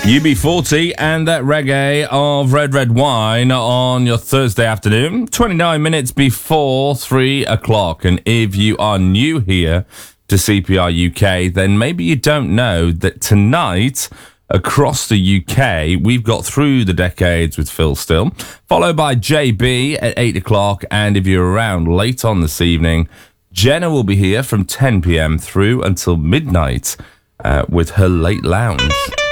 UB40 and that reggae of Red Red Wine on your Thursday afternoon, 29 minutes before 3 o'clock. And if you are new here to CPR UK, then maybe you don't know that tonight across the UK, we've got Through the Decades with Phil Still, followed by JB at 8 o'clock. And if you're around late on this evening, Jenna will be here from 10 p.m. through until midnight with her Late Lounge.